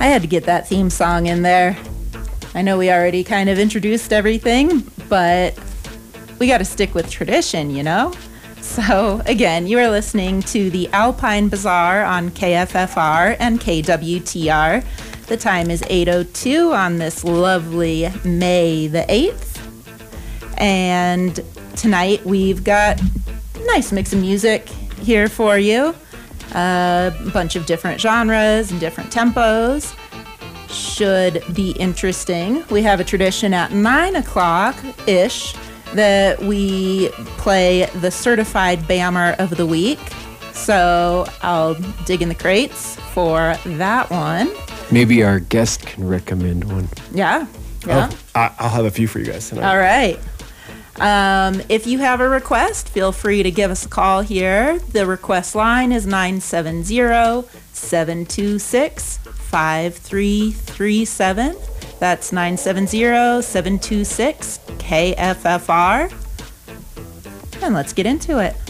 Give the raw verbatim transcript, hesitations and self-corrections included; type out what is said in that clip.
I had to get that theme song in there. I know we already kind of introduced everything, but we got to stick with tradition, you know? So, again, you are listening to the Alpine Bazaar on K F F R and K W T R. The time is eight oh two on this lovely May the eighth. And tonight we've got a nice mix of music here for you. A bunch of different genres and different tempos. Should be interesting. We have a tradition at nine o'clock-ish that we play the Certified Bammer of the Week. So I'll dig in the crates for that one. Maybe our guest can recommend one. Yeah. Yeah. Oh, I- I'll have a few for you guys tonight. All right. Um, if you have a request, feel free to give us a call here. The request line is nine seven zero, seven two six, five three three seven. That's nine seven zero, seven two six, K F F R. And let's get into it.